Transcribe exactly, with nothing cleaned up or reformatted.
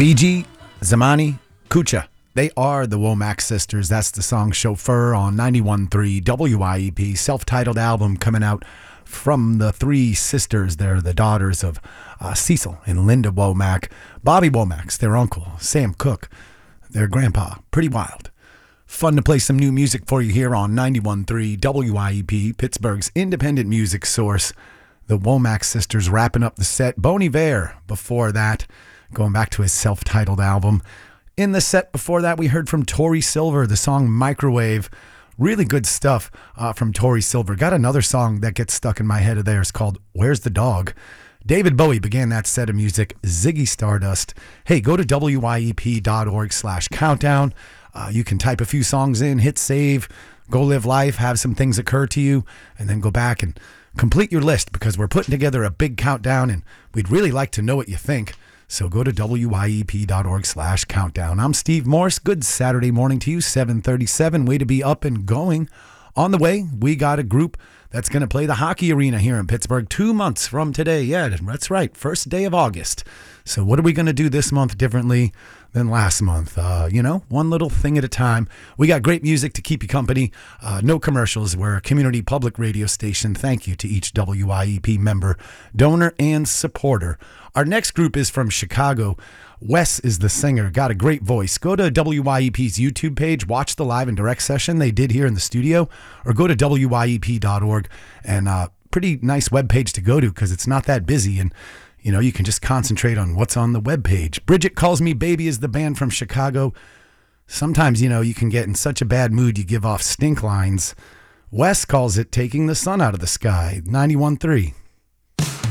B G, Zamani, Kucha. They are the Womack Sisters. That's the song Chauffeur on ninety-one point three W I E P. Self-titled album coming out from the three sisters. They're the daughters of uh, Cecil and Linda Womack. Bobby Womack's their uncle. Sam Cooke, their grandpa. Pretty wild. Fun to play some new music for you here on ninety-one point three W I E P, Pittsburgh's independent music source. The Womack Sisters wrapping up the set. Bon Iver before that, going back to his self-titled album. In the set before that, we heard from Tori Silver, the song Microwave. Really good stuff uh, from Tori Silver. Got another song that gets stuck in my head of theirs called Where's the Dog? David Bowie began that set of music. Ziggy Stardust. Hey, go to W I E P dot org slash countdown. Uh, you can type a few songs in, hit save, go live life, have some things occur to you, and then go back and complete your list because we're putting together a big countdown and we'd really like to know what you think. So go to W I E P dot org slash countdown. I'm Steve Morse. Good Saturday morning to you, seven thirty-seven. Way to be up and going. On the way, we got a group that's going to play the hockey arena here in Pittsburgh two months from today. Yeah, that's right. First day of August. So what are we going to do this month differently than last month? Uh, you know, one little thing at a time. We got great music to keep you company. Uh, no commercials. We're a community public radio station. Thank you to each W I E P member, donor, and supporter. Our next group is from Chicago. Wes is the singer. Got a great voice. Go to W I E P's YouTube page. Watch the live and direct session they did here in the studio. Or go to W I E P dot org. And uh, pretty nice webpage to go to because it's not that busy. And you know, you can just concentrate on what's on the webpage. Bridget Calls Me Baby is the band from Chicago. Sometimes, you know, you can get in such a bad mood you give off stink lines. Wes calls it Taking the Sun Out of the Sky. ninety-one point three.